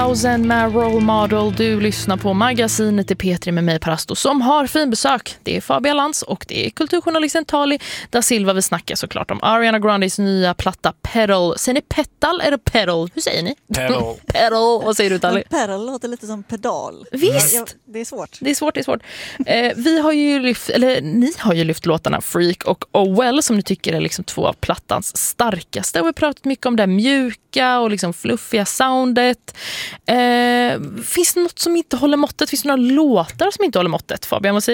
2000 med Role Model. Du lyssnar på magasinet i P3 med mig, Parasto, som har fin besök. Det är Fabian Lantz och det är kulturjournalisten Tali da Silva. Vi snackar såklart om Ariana Grandes nya platta Petal. Säger ni petal eller pedal? Hur säger ni? Pedal. Pedal. Vad säger du, Tali? Pedal låter lite som pedal. Visst. Det är svårt. Det är svårt. Vi har ju lyft, eller ni har ju lyft låtarna Freak och Oh Well, som ni tycker är liksom två av plattans starkaste. Och vi har pratat mycket om det mjuka och liksom fluffiga soundet. Finns det något som inte håller måttet? Finns det några låtar som inte håller måttet, Fabian?